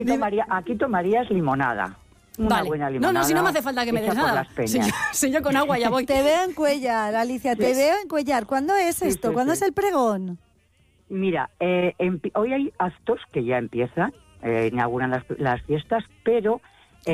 Aquí tomarías limonada. Una buena limonada. No, si no me hace falta que me des nada. Si yo con agua ya voy. Te veo en Cuéllar, Alicia, te veo en Cuéllar. ¿Cuándo es esto? Sí. ¿Cuándo es el pregón? Mira, hoy hay actos que ya empiezan, inauguran las fiestas, pero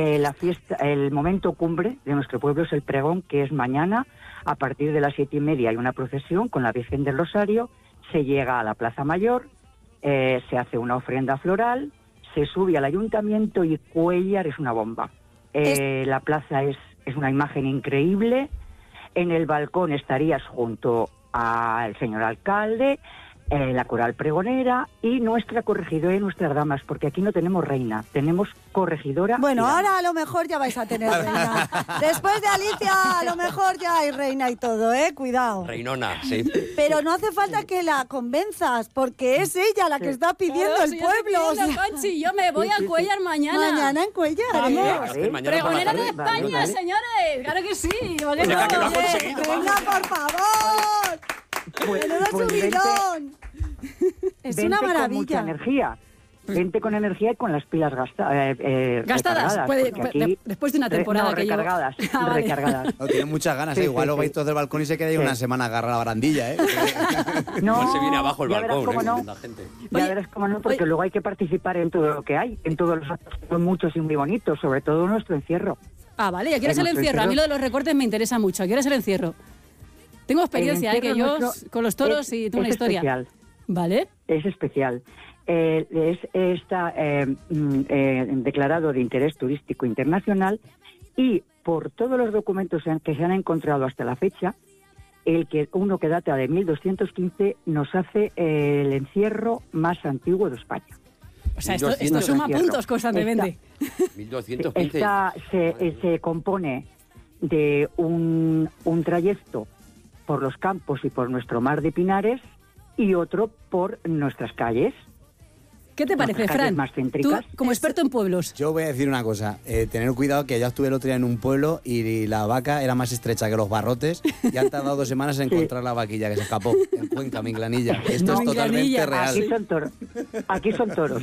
el momento cumbre de nuestro pueblo es el pregón, que es mañana. A partir de las 7:30 hay una procesión con la Virgen del Rosario, se llega a la Plaza Mayor, se hace una ofrenda floral, se sube al ayuntamiento y Cuéllar es una bomba. La plaza es una imagen increíble. En el balcón estarías junto al señor alcalde, la coral pregonera y nuestra corregidora y nuestras damas, porque aquí no tenemos reina, tenemos corregidora. Bueno, ahora a lo mejor ya vais a tener reina. Después de Alicia, a lo mejor ya hay reina y todo, Cuidado. Reinona, sí. Pero no hace falta que la convenzas, porque es ella la que está pidiendo el pueblo. Conchi, yo me voy a Cuéllar mañana. Mañana en Cuéllar. Vamos. Pregonera de España, señores. Claro que sí. Venga, que lo has conseguido. Venga, por favor. ¡Menudo subidón! Es una maravilla. Con mucha energía. Vente con energía y con las pilas gastadas. Después de una temporada que recargadas. No, tienen muchas ganas, igual lo veis todos del balcón y se queda ahí una semana agarrada a la barandilla, Igual se viene abajo el balcón, la gente. Ya verás cómo no, porque luego hay que participar en todo lo que hay, en todos los actos, son muchos y muy bonitos, sobre todo nuestro encierro. Vale, ¿y a qué hora es el encierro? A mí lo de los recortes me interesa mucho. ¿A qué hora es el encierro? Tengo experiencia, que yo con los toros y tengo una historia. Especial. ¿Vale? Es especial. Está declarado de interés turístico internacional y por todos los documentos que se han encontrado hasta la fecha, uno que data de 1215 nos hace el encierro más antiguo de España. O sea, esto suma puntos constantemente. 1215. Se compone de un trayecto por los campos y por nuestro mar de pinares y otro por nuestras calles. ¿Qué te parece, Fran? Más céntricas. Tú, como experto en pueblos. Yo voy a decir una cosa, tener cuidado, que yo estuve el otro día en un pueblo y la vaca era más estrecha que los barrotes y han tardado 2 semanas en encontrar la vaquilla que se escapó en Cuenca, Minglanilla. Esto es totalmente real. Aquí son toros.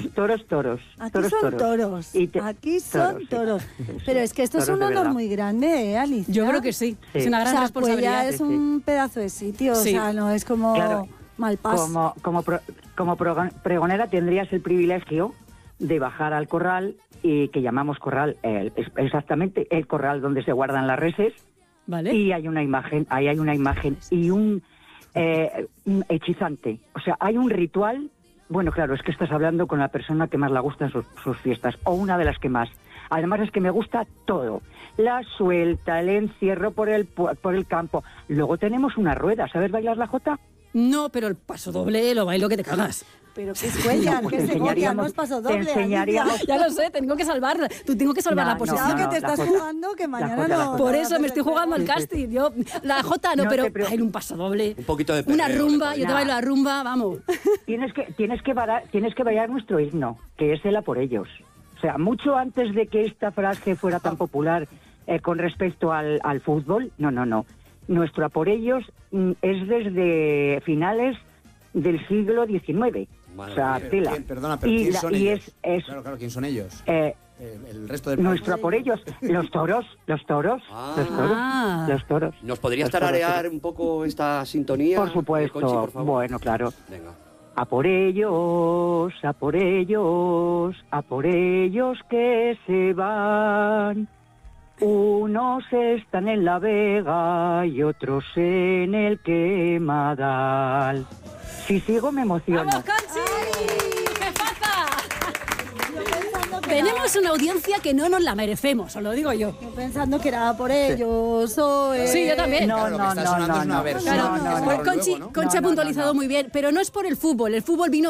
Aquí son toros. Pero es que esto es un honor muy grande, Alicia. Yo creo que sí. Es una gran responsabilidad. Pues ya es un pedazo de sitio, o sea, no es como... Claro. Malpas. Como pregonera tendrías el privilegio de bajar al corral, y que llamamos corral, exactamente el corral donde se guardan las reses. ¿Vale? Y hay una imagen y un hechizante. O sea, hay un ritual. Bueno, claro, es que estás hablando con la persona que más le gustan sus fiestas, o una de las que más. Además es que me gusta todo. La suelta, el encierro por el campo. Luego tenemos una rueda. ¿Sabes bailar la jota? No, pero el paso doble lo bailo que te cagas. Pero que es Cuéllar, que es Segovia, no es paso doble. Ya lo sé, tengo que salvarla. Tengo que salvar la posición. Claro, que te estás jugando, que mañana no. Por eso me estoy jugando al casting. Yo, la Jota no, pero bailo un paso doble. Un poquito de perreo, una rumba, yo te bailo la rumba, vamos. Tienes que bailar nuestro himno, que es el A por ellos. O sea, mucho antes de que esta frase fuera tan popular con respecto al fútbol, no. Nuestro A por ellos es desde finales del siglo XIX. Vale, o sea, tela. Perdona, pero ¿quién son ellos? Claro, ¿quién son ellos? El resto del nuestro A por ellos, los toros. Los toros. ¿Nos podrías tararear un poco esta sintonía? Por supuesto, Conchi, por favor. Bueno, claro. Venga. A por ellos, a por ellos, a por ellos que se van. Unos están en La Vega y otros en el Quemadal. Si sigo me emociono. ¡Vamos, Conchi! ¡Jefaza! Tenemos una audiencia que no nos la merecemos, os lo digo yo. Yo pensando que era por ellos. Sí, yo también. No. Pues Conchi ha puntualizado muy bien, pero no es por el fútbol Totalmente.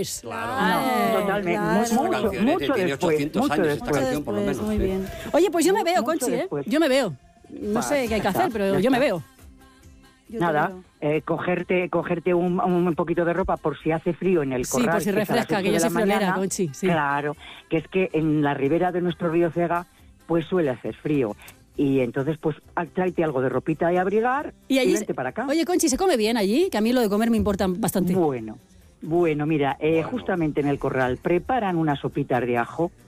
Mucho después. Tiene 800 años esta canción, por lo menos. Muy bien. Oye, pues yo me veo, Conchi, Yo me veo. No sé qué hay que hacer, pero yo me veo. Nada, cogerte un poquito de ropa por si hace frío en el corral. Sí, por si refresca, que yo soy friolera, Conchi. Sí. Claro, que es que en la ribera de nuestro río Cega pues suele hacer frío. Y entonces, pues, tráete algo de ropita y abrigar y vente para acá. Oye, Conchi, ¿se come bien allí? Que a mí lo de comer me importa bastante. Bueno, mira, justamente en el corral preparan unas sopitas de ajo